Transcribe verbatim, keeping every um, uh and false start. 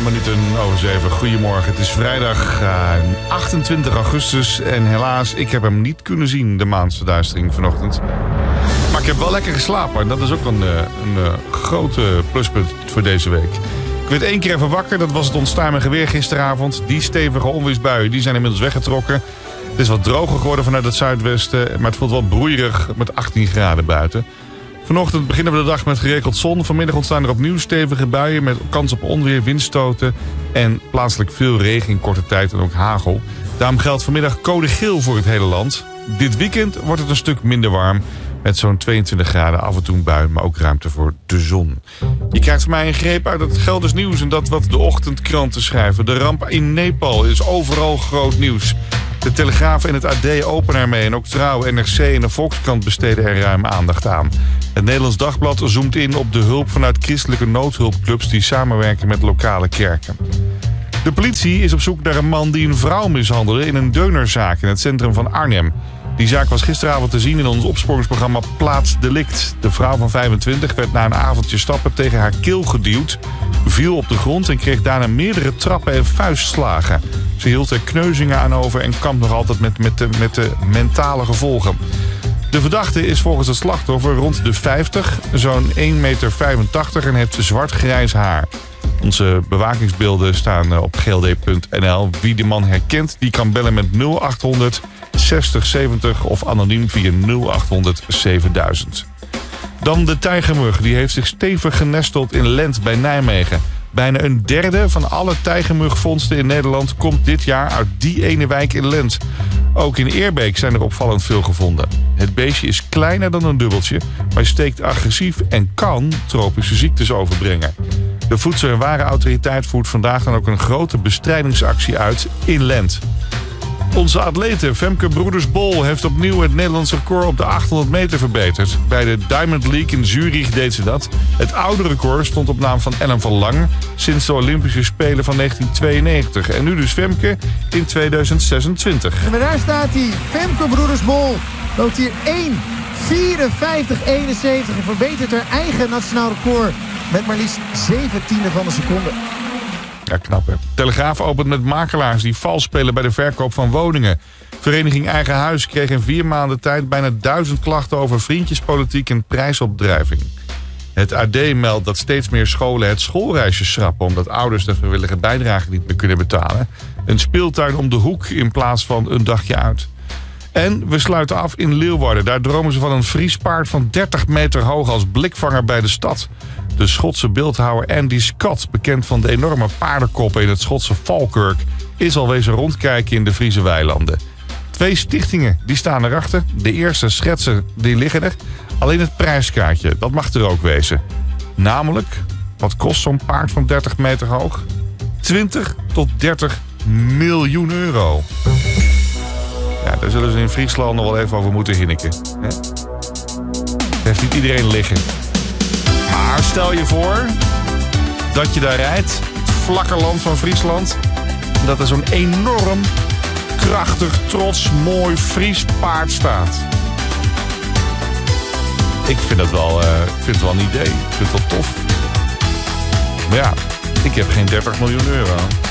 minuten over zeven. Goedemorgen, het is vrijdag uh, achtentwintig augustus. En helaas, ik heb hem niet kunnen zien, de maansverduistering vanochtend. Maar ik heb wel lekker geslapen. En dat is ook een, een, een grote pluspunt voor deze week. Ik werd één keer even wakker. Dat was het onstuimige weer gisteravond. Die stevige onweersbuien die zijn inmiddels weggetrokken. Het is wat droger geworden vanuit het zuidwesten. Maar het voelt wel broeierig met achttien graden buiten. Vanochtend beginnen we de dag met geregeld zon. Vanmiddag ontstaan er opnieuw stevige buien met kans op onweer, windstoten en plaatselijk veel regen in korte tijd en ook hagel. Daarom geldt vanmiddag code geel voor het hele land. Dit weekend wordt het een stuk minder warm met zo'n tweeëntwintig graden, af en toe een bui, maar ook ruimte voor de zon. Je krijgt van mij een greep uit het Gelders nieuws en dat wat de ochtendkranten schrijven. De ramp in Nepal is overal groot nieuws. De Telegraaf en het A D openen ermee en ook Trouw, N R C en de Volkskrant besteden er ruim aandacht aan. Het Nederlands Dagblad zoomt in op de hulp vanuit christelijke noodhulpclubs die samenwerken met lokale kerken. De politie is op zoek naar een man die een vrouw mishandelde in een deunerzaak in het centrum van Arnhem. Die zaak was gisteravond te zien in ons opsporingsprogramma Plaats Delict. De vrouw van vijfentwintig werd na een avondje stappen tegen haar keel geduwd, viel op de grond en kreeg daarna meerdere trappen en vuistslagen. Ze hield er kneuzingen aan over en kampt nog altijd met, met, de, met de mentale gevolgen. De verdachte is volgens het slachtoffer rond de vijftig, zo'n één komma vijfentachtig meter en heeft zwart-grijs haar. Onze bewakingsbeelden staan op g l d punt n l. Wie de man herkent, die kan bellen met nul achthonderd zestig zeventig of anoniem via nul achthonderd zevenduizend. Dan de tijgermug, die heeft zich stevig genesteld in Lent bij Nijmegen. Bijna een derde van alle tijgermugvondsten in Nederland komt dit jaar uit die ene wijk in Lent. Ook in Eerbeek zijn er opvallend veel gevonden. Het beestje is kleiner dan een dubbeltje, maar steekt agressief en kan tropische ziektes overbrengen. De Voedsel- en Warenautoriteit voert vandaag dan ook een grote bestrijdingsactie uit in Lent. Onze atlete Femke Broeders-Bol heeft opnieuw het Nederlands record op de achthonderd meter verbeterd. Bij de Diamond League in Zurich deed ze dat. Het oude record stond op naam van Ellen van Lange sinds de Olympische Spelen van negentien tweeënnegentig. En nu dus Femke in tweeduizend zesentwintig. En daar staat hij. Femke Broeders-Bol loopt hier één vierenvijftig eenenzeventig en verbetert haar eigen nationaal record met maar liefst zeventiende van een seconde. Ja, knap hè. Telegraaf opent met makelaars die vals spelen bij de verkoop van woningen. Vereniging Eigen Huis kreeg in vier maanden tijd bijna duizend klachten over vriendjespolitiek en prijsopdrijving. Het A D meldt dat steeds meer scholen het schoolreisje schrappen omdat ouders de vrijwillige bijdrage niet meer kunnen betalen. Een speeltuin om de hoek in plaats van een dagje uit. En we sluiten af in Leeuwarden. Daar dromen ze van een vriespaard van dertig meter hoog als blikvanger bij de stad. De Schotse beeldhouwer Andy Scott, bekend van de enorme paardenkoppen in het Schotse Falkirk, is al wezen rondkijken in de Friese weilanden. Twee stichtingen die staan erachter. De eerste schetsen die liggen er. Alleen het prijskaartje, dat mag er ook wezen. Namelijk, wat kost zo'n paard van dertig meter hoog? twintig tot dertig miljoen euro. Ja, daar zullen ze in Friesland nog wel even over moeten hinniken. Hè? Heeft niet iedereen liggen. Maar stel je voor dat je daar rijdt, het vlakke land van Friesland, en dat er zo'n enorm, krachtig, trots, mooi Fries paard staat. Ik vind het wel, uh, ik vind het wel een idee. Ik vind het wel tof. Maar ja, ik heb geen dertig miljoen euro.